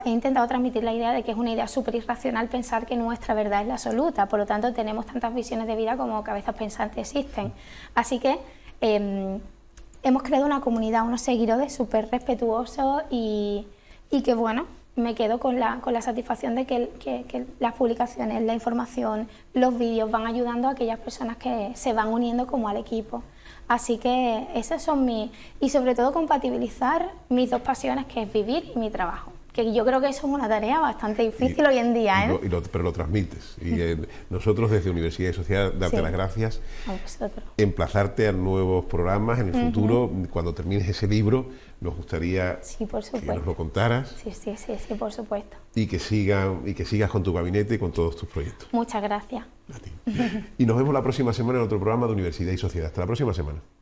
He intentado transmitir la idea de que es una idea súper irracional pensar que nuestra verdad es la absoluta, por lo tanto tenemos tantas visiones de vida como cabezas pensantes existen. Así que hemos creado una comunidad, unos seguidores súper respetuosos y que bueno, me quedo con la satisfacción de que las publicaciones, la información, los vídeos van ayudando a aquellas personas que se van uniendo como al equipo. Así que esas son y sobre todo compatibilizar mis dos pasiones, que es vivir y mi trabajo. Que yo creo que eso es una tarea bastante difícil hoy en día, ¿eh? Pero lo transmites. Y nosotros desde Universidad y Sociedad darte las gracias, emplazarte a nuevos programas en el futuro. Cuando termines ese libro, nos gustaría que nos lo contaras. Sí, por supuesto. Y que sigas con tu gabinete y con todos tus proyectos. Muchas gracias. A ti. Y nos vemos la próxima semana en otro programa de Universidad y Sociedad. Hasta la próxima semana.